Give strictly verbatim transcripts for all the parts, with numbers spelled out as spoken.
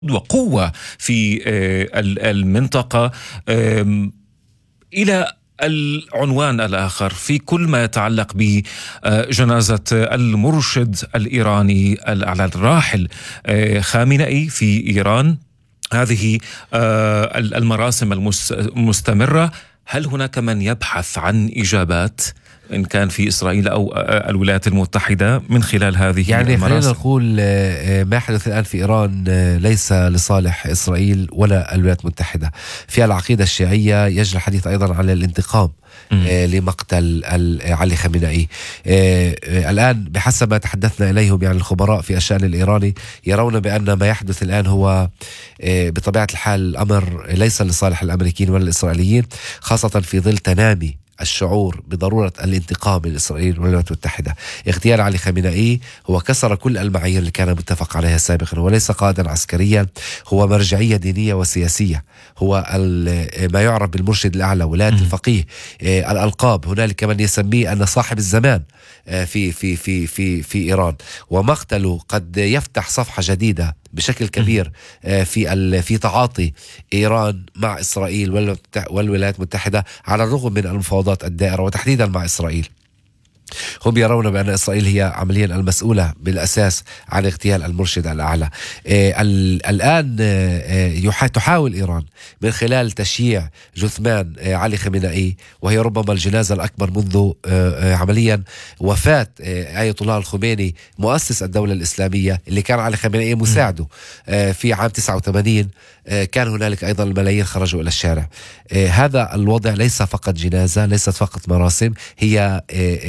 وقوة في المنطقة إلى العنوان الآخر في كل ما يتعلق بجنازة المرشد الإيراني الراحل خامنئي في إيران. هذه المراسم المستمرة، هل هناك من يبحث عن إجابات إن كان في إسرائيل أو الولايات المتحدة من خلال هذه يعني المراسم؟ خلينا نقول ما يحدث الآن في إيران ليس لصالح إسرائيل ولا الولايات المتحدة. في العقيدة الشيعية يجري الحديث أيضا عن الانتقام لمقتل علي خامنئي. الآن بحسب ما تحدثنا إليهم يعني الخبراء في الشأن الإيراني يرون بأن ما يحدث الآن هو بطبيعة الحال الأمر ليس لصالح الأمريكيين ولا الإسرائيليين، خاصة في ظل تنامي الشعور بضرورة الانتقام من إسرائيل والولايات المتحدة. اغتيال علي خامنئي هو كسر كل المعايير اللي كان متفق عليها سابقا، وليس قائدا عسكريا، هو مرجعية دينية وسياسية، هو ما يعرف بالمرشد الأعلى، ولاية الفقيه، الألقاب. هنالك من يسميه أن صاحب الزمان في في في في في إيران، ومقتله قد يفتح صفحة جديدة بشكل كبير في في تعاطي إيران مع إسرائيل والولايات المتحدة على الرغم من المفاوضات الدائرة، وتحديدا مع إسرائيل. هم يرون بأن إسرائيل هي عمليا المسؤولة بالأساس عن اغتيال المرشد الأعلى. الآن تحاول إيران من خلال تشييع جثمان علي خامنئي، وهي ربما الجنازة الأكبر منذ عمليا وفاة آية الله الخميني مؤسس الدولة الإسلامية، اللي كان علي خامنئي مساعده في عام تسعة وثمانين. كان هنالك أيضا الملايين خرجوا إلى الشارع. هذا الوضع ليس فقط جنازة، ليست فقط مراسم، هي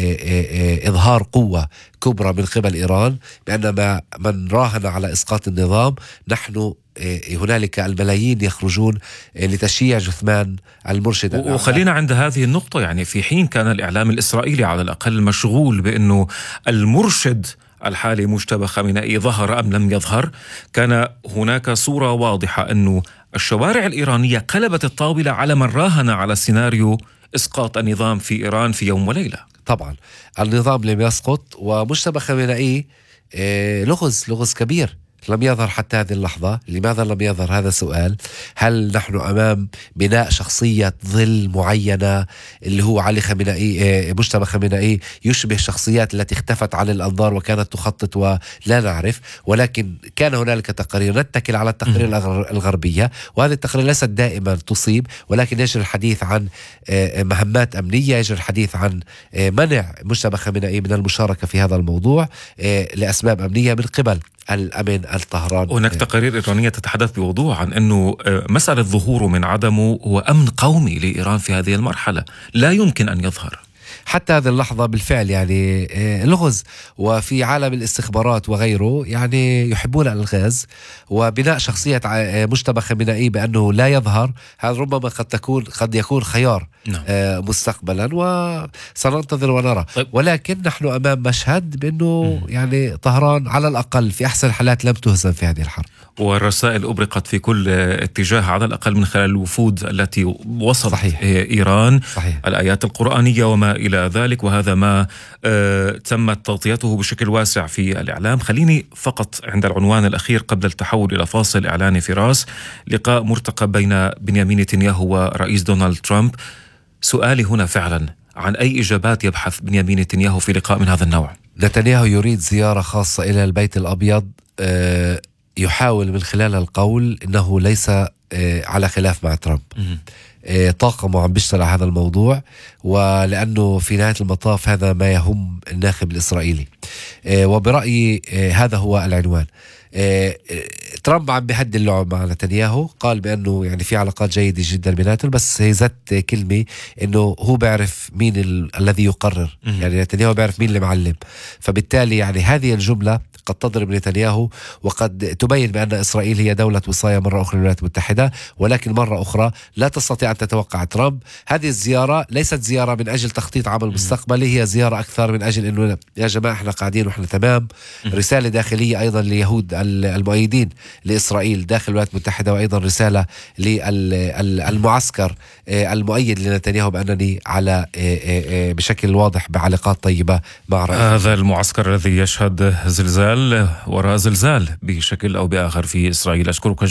إظهار قوة كبرى من قبل إيران بأن ما من راهن على إسقاط النظام. نحن هنالك الملايين يخرجون لتشييع جثمان المرشد. وخلينا عند هذه النقطة، يعني في حين كان الإعلام الإسرائيلي على الأقل مشغول بأنه المرشد الحالي مجتبى خامنئي ظهر أم لم يظهر، كان هناك صورة واضحة أنه الشوارع الإيرانية قلبت الطاولة على من راهن على سيناريو إسقاط النظام في إيران في يوم وليلة. طبعا النظام لم يسقط، ومجتبى خامنئي لغز لغز كبير لم يظهر حتى هذه اللحظة. لماذا لم يظهر؟ هذا سؤال. هل نحن أمام بناء شخصية ظل معينة اللي هو علي خامنئي، مجتبى خامنئي يشبه شخصيات التي اختفت عن الأنظار وكانت تخطط ولا نعرف؟ ولكن كان هنالك تقارير، نتكل على التقارير الغربية، وهذه التقارير ليست دائما تصيب، ولكن يجري الحديث عن مهمات أمنية، يجري الحديث عن منع مجتبى خامنئي من المشاركة في هذا الموضوع لأسباب أمنية من قبل الأمن الطهران. هناك تقارير إيرانية تتحدث بوضوح عن أنه مسألة ظهوره من عدمه هو أمن قومي لإيران في هذه المرحلة، لا يمكن أن يظهر حتى هذه اللحظة. بالفعل يعني لغز. وفي عالم الاستخبارات وغيره يعني يحبون الغاز، وبناء شخصية مجتبى خامنئي بأنه لا يظهر، هذا ربما قد تكون قد يكون خيار نعم. مستقبلا، وسننتظر ونرى. طيب. ولكن نحن أمام مشهد بأنه م. يعني طهران على الأقل في أحسن الحالات لم تهزم في هذه الحرب، والرسائل أبرقت في كل اتجاه على الأقل من خلال الوفود التي وصلت صحيح. إيران صحيح. الآيات القرآنية وما إلى ذلك، وهذا ما آه تمت تغطيته بشكل واسع في الإعلام. خليني فقط عند العنوان الأخير قبل التحول إلى فاصل إعلاني فراس. لقاء مرتقب بين بنيامين نتنياهو ورئيس دونالد ترامب. سؤالي هنا فعلا عن أي إجابات يبحث بنيامين نتنياهو في لقاء من هذا النوع؟ نتنياهو يريد زيارة خاصة إلى البيت الأبيض، آه يحاول من خلال القول إنه ليس على خلاف مع ترامب. طاقمه عم بيشتغل على هذا الموضوع، ولأنه في نهاية المطاف هذا ما يهم الناخب الإسرائيلي. وبرأيي هذا هو العنوان. ترامب عم بيهدي اللعب مع نتنياهو، قال بأنه يعني في علاقات جيدة جدا بيناتهم، بس هي زت كلمة إنه هو بيعرف مين ال- الذي يقرر. يعني نتنياهو بيعرف مين اللي معلم، فبالتالي يعني هذه الجملة قد تضرب نتنياهو، وقد تبين بأن إسرائيل هي دولة وصاية مرة أخرى للولايات المتحدة، ولكن مرة أخرى لا تستطيع أن تتوقع ترامب. هذه الزيارة ليست زيارة من أجل تخطيط عمل مستقبلي، هي زيارة أكثر من أجل أنه يا جماعة إحنا قاعدين وإحنا تمام. رسالة داخلية أيضا ليهود المؤيدين لإسرائيل داخل الولايات المتحدة، وأيضا رسالة للمعسكر المؤيد لنتنياهو بأنني على بشكل واضح بعلاقات طيبة مع رئيس. هذا المعسكر الذي يشهد زلزال وراء زلزال بشكل أو بآخر في إسرائيل. أشكرك